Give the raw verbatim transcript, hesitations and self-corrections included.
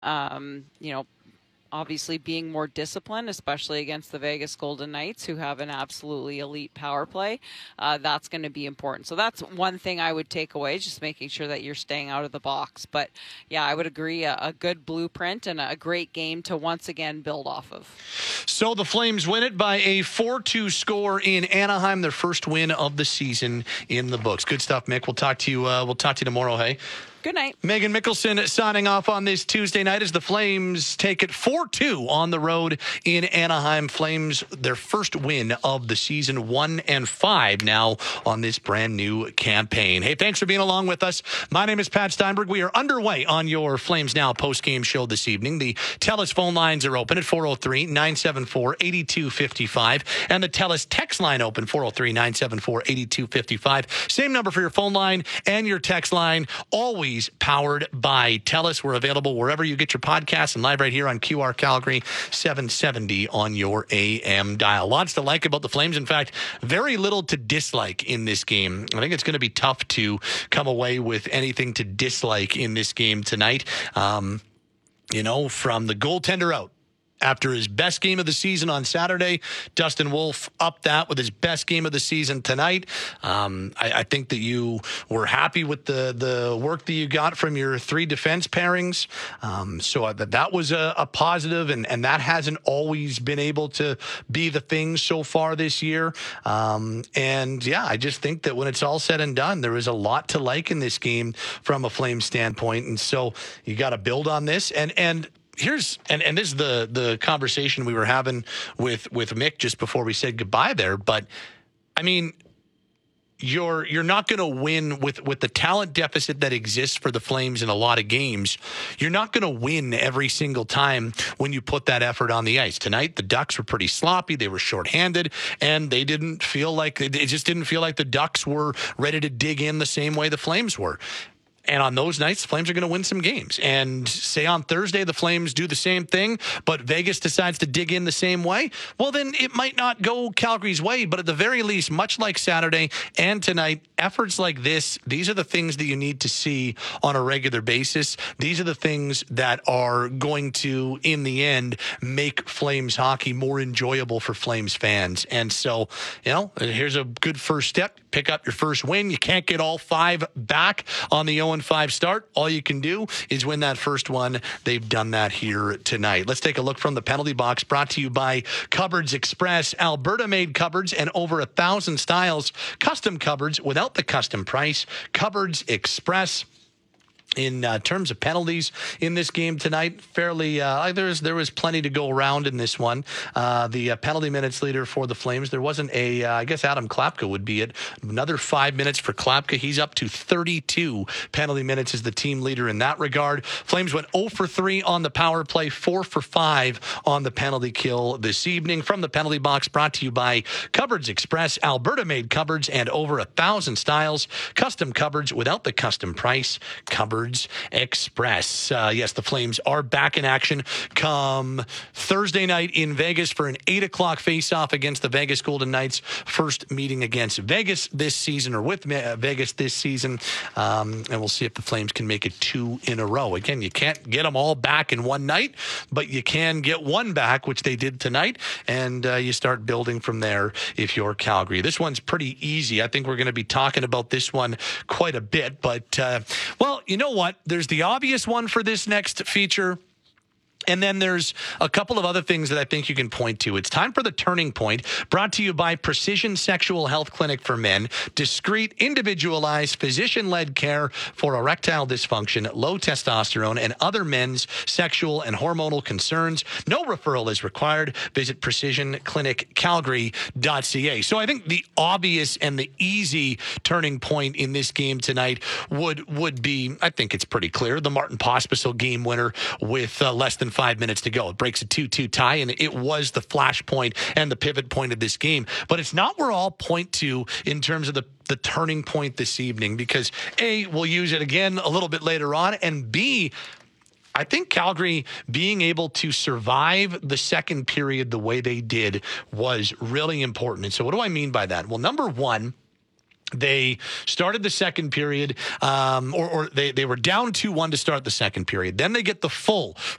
Um, you know, obviously being more disciplined, especially against the Vegas Golden Knights, who have an absolutely elite power play. Uh, that's going to be important. So that's one thing I would take away, just making sure that you're staying out of the box. But yeah, I would agree, a, a good blueprint and a great game to once again build off of. So the Flames win it by a four two score in Anaheim, their first win of the season in the books. Good stuff, Mick. We'll talk to you. Uh, we'll talk to you tomorrow. Hey. Good night. Megan Mickelson signing off on this Tuesday night as the Flames take it four two on the road in Anaheim. Flames, their first win of the season, one and five now on this brand new campaign. Hey, thanks for being along with us. My name is Pat Steinberg. We are underway on your Flames Now post-game show this evening. The TELUS phone lines are open at four oh three, nine seven four, eight two five five and the TELUS text line open four oh three, nine seven four, eight two five five. Same number for your phone line and your text line. Always powered by TELUS. We're available wherever you get your podcasts and live right here on Q R Calgary seven seventy on your A M dial. Lots to like about the Flames. In fact, very little to dislike in this game. I think it's going to be tough to come away with anything to dislike in this game tonight. Um, you know, from the goaltender out. After his best game of the season on Saturday, Dustin Wolf upped that with his best game of the season tonight. Um, I, I think that you were happy with the the work that you got from your three defense pairings. Um, so that that was a, a positive, and, and that hasn't always been able to be the thing so far this year. Um, and yeah, I just think that when it's all said and done, there is a lot to like in this game from a Flames standpoint. And so you got to build on this. And, and, Here's and, and this is the the conversation we were having with with Mick just before we said goodbye there. But I mean, you're you're not going to win with with the talent deficit that exists for the Flames in a lot of games. You're not going to win every single time when you put that effort on the ice. Tonight, the Ducks were pretty sloppy. They were shorthanded, and they didn't feel like it just didn't feel like the Ducks were ready to dig in the same way the Flames were. And on those nights, the Flames are going to win some games. And say on Thursday, the Flames do the same thing, but Vegas decides to dig in the same way. Well, then it might not go Calgary's way, but at the very least, much like Saturday and tonight, efforts like this, these are the things that you need to see on a regular basis. These are the things that are going to, in the end, make Flames hockey more enjoyable for Flames fans. And so, you know, here's a good first step. Pick up your first win. You can't get all five back on the oh and five start. All you can do is win that first one. They've done that here tonight. Let's take a look from the penalty box, brought to you by Cupboards Express. Alberta-made cupboards and over a thousand styles. Custom cupboards without the custom price. Cupboards Express. In uh, terms of penalties in this game tonight, fairly uh, there was there was plenty to go around in this one. Uh, the uh, penalty minutes leader for the Flames, there wasn't a. Uh, I guess Adam Klapka would be it. Another five minutes for Klapka. He's up to thirty-two penalty minutes as the team leader in that regard. Flames went oh for three on the power play, four for five on the penalty kill this evening. From the penalty box, brought to you by Cupboards Express, Alberta-made cupboards and over a thousand styles. Custom cupboards without the custom price. Cupboards Express. Uh, yes, the Flames are back in action come Thursday night in Vegas for an eight o'clock face-off against the Vegas Golden Knights. First meeting against Vegas this season, or with Vegas this season. Um, and we'll see if the Flames can make it two in a row. Again, you can't get them all back in one night, but you can get one back, which they did tonight, and uh, you start building from there if you're Calgary. This one's pretty easy. I think we're going to be talking about this one quite a bit, but, uh, well, you know what? There's the obvious one for this next feature. And then there's a couple of other things that I think you can point to. It's time for the Turning Point, brought to you by Precision Sexual Health Clinic for Men. Discreet, individualized, physician-led care for erectile dysfunction, low testosterone, and other men's sexual and hormonal concerns. No referral is required. Visit precision clinic calgary dot c a. So I think the obvious and the easy turning point in this game tonight would would be, I think it's pretty clear, the Martin Pospisil game winner with uh, less than five minutes to go. It breaks a two two tie, and it was the flashpoint and the pivot point of this game. But it's not where I'll point to in terms of the, the turning point this evening, because A, we'll use it again a little bit later on, and B, I think Calgary being able to survive the second period the way they did was really important. And so what do I mean by that? Well, number one, They started the second period, um, or, or they, they were down two one to start the second period. Then they get the full